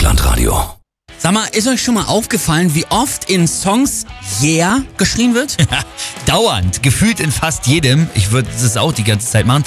Vogtland-Radio. Sag mal, ist euch schon mal aufgefallen, wie oft in Songs Yeah geschrien wird? Dauernd, gefühlt in fast jedem. Ich würde das auch die ganze Zeit machen.